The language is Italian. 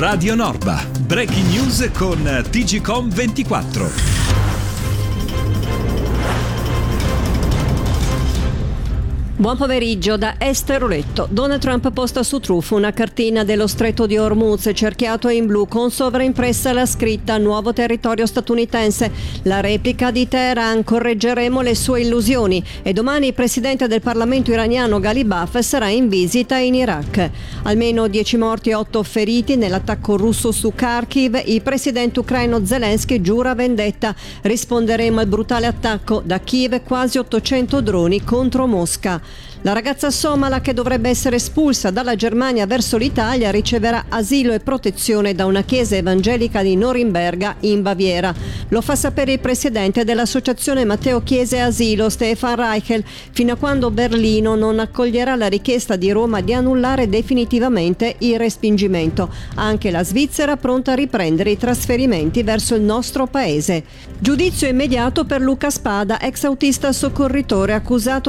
Radio Norba. Breaking news con TGcom24. Buon pomeriggio da Esther Oletto. Donald Trump posta su Truth una cartina dello stretto di Hormuz cerchiato in blu con sovraimpressa la scritta "Nuovo territorio statunitense". La replica di Teheran: "Correggeremo le sue illusioni". E domani il presidente del Parlamento iraniano Ghalibaf sarà in visita in Iraq. Almeno 10 morti e 8 feriti nell'attacco russo su Kharkiv. Il presidente ucraino Zelensky giura vendetta. "Risponderemo al brutale attacco". Da Kiev quasi 800 droni contro Mosca. La ragazza somala che dovrebbe essere espulsa dalla Germania verso l'Italia riceverà asilo e protezione da una chiesa evangelica di Norimberga in Baviera. Lo fa sapere il presidente dell'associazione Matteo Chiese Asilo, Stefan Reichel, fino a quando Berlino non accoglierà la richiesta di Roma di annullare definitivamente il respingimento. Anche la Svizzera pronta a riprendere i trasferimenti verso il nostro paese. Giudizio immediato per Luca Spada, ex autista soccorritore accusato